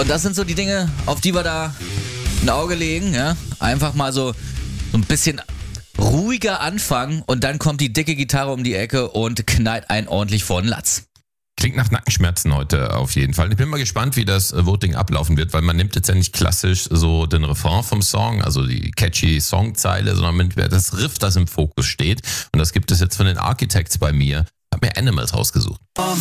Und das sind so die Dinge, auf die wir da ein Auge legen. Ja? Einfach mal so ein bisschen ruhiger anfangen und dann kommt die dicke Gitarre um die Ecke und knallt einen ordentlich vor den Latz. Klingt nach Nackenschmerzen heute auf jeden Fall. Ich bin mal gespannt, wie das Voting ablaufen wird, weil man nimmt jetzt ja nicht klassisch so den Refrain vom Song, also die catchy Songzeile, sondern man nimmt das Riff, das im Fokus steht. Und das gibt es jetzt von den Architects bei mir. Hab mir Animals rausgesucht.